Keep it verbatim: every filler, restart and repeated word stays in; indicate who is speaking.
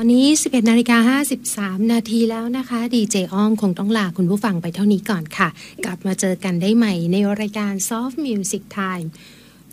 Speaker 1: อนนี้ สิบเอ็ดนาฬิกาห้าสิบสาม นาทีแล้วนะคะดีเจอ้อมคงต้องลาคุณผู้ฟังไปเท่านี้ก่อนค่ะกลับมาเจอกันได้ใหม่ในรายการ Soft Music Time